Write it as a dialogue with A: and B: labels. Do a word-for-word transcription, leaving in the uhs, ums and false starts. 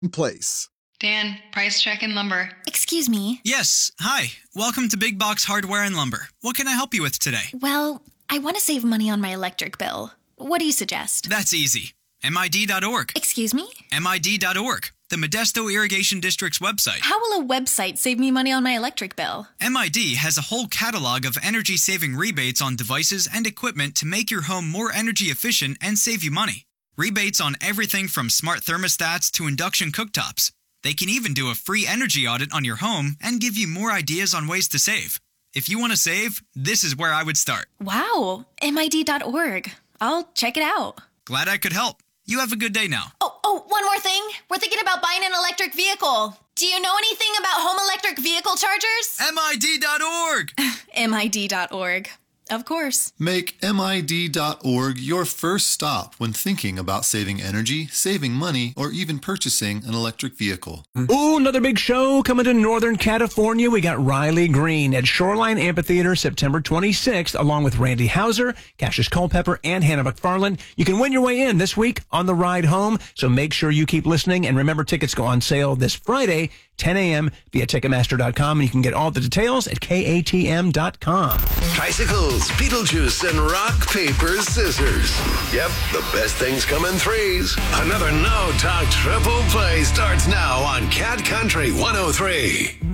A: place.
B: Dan, price check and lumber.
C: Excuse me.
D: Yes. Hi. Welcome to Big Box Hardware and Lumber. What can I help you with today?
C: Well, I want to save money on my electric bill. What do you suggest?
D: That's easy. M I D dot org.
C: Excuse me?
D: M I D dot org, the Modesto Irrigation District's website.
C: How will a website save me money on my electric bill?
D: M I D has a whole catalog of energy-saving rebates on devices and equipment to make your home more energy efficient and save you money. Rebates on everything from smart thermostats to induction cooktops. They can even do a free energy audit on your home and give you more ideas on ways to save. If you want to save, this is where I would start.
C: Wow, M I D dot org. I'll check it out.
D: Glad I could help. You have a good day now.
C: Oh, oh, one more thing. We're thinking about buying an electric vehicle. Do you know anything about home electric vehicle chargers?
D: M I D dot org.
C: M I D dot org. Of course.
E: Make M I D dot org your first stop when thinking about saving energy, saving money, or even purchasing an electric vehicle.
F: Ooh, another big show coming to Northern California. We got Riley Green at Shoreline Amphitheater September twenty-sixth, along with Randy Hauser, Cassius Culpepper, and Hannah McFarland. You can win your way in this week on the ride home, so make sure you keep listening. And remember, tickets go on sale this Friday, ten a.m. via Ticketmaster dot com, and you can get all the details at K A T M dot com.
G: Tricycles, Beetlejuice, and rock, paper, scissors. Yep, the best things come in threes. Another No Talk Triple Play starts now on Cat Country one oh three.